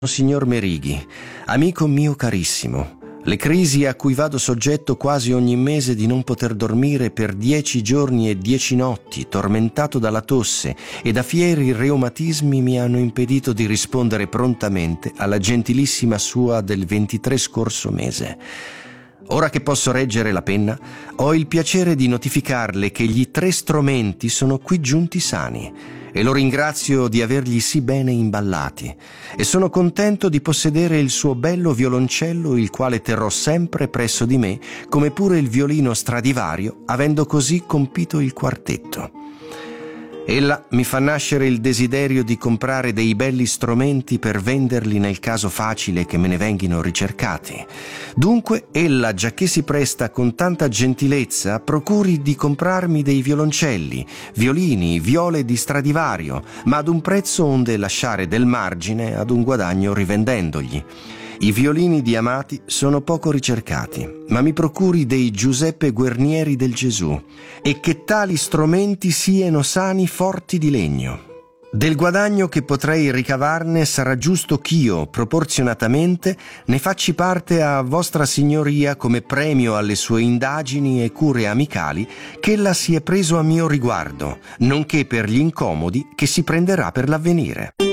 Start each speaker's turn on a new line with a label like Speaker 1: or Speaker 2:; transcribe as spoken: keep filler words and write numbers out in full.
Speaker 1: Signor Merighi, amico mio carissimo, le crisi a cui vado soggetto quasi ogni mese di non poter dormire per dieci giorni e dieci notti, tormentato dalla tosse e da fieri reumatismi, mi hanno impedito di rispondere prontamente alla gentilissima sua del ventitré scorso mese. Ora che posso reggere la penna, ho il piacere di notificarle che gli tre stromenti sono qui giunti sani e lo ringrazio di avergli sì bene imballati, e sono contento di possedere il suo bello violoncello, il quale terrò sempre presso di me, come pure il violino Stradivario, avendo così compito il quartetto. Ella mi fa nascere il desiderio di comprare dei belli strumenti per venderli nel caso facile che me ne venghino ricercati. Dunque ella, giacché si presta con tanta gentilezza, procuri di comprarmi dei violoncelli, violini, viole di Stradivario, ma ad un prezzo onde lasciare del margine ad un guadagno rivendendogli. I violini di Amati sono poco ricercati, ma mi procuri dei Giuseppe Guernieri del Gesù, e che tali strumenti siano sani, forti di legno. Del guadagno che potrei ricavarne sarà giusto ch'io, proporzionatamente, ne facci parte a vostra signoria come premio alle sue indagini e cure amicali che ella si è preso a mio riguardo, nonché per gli incomodi che si prenderà per l'avvenire.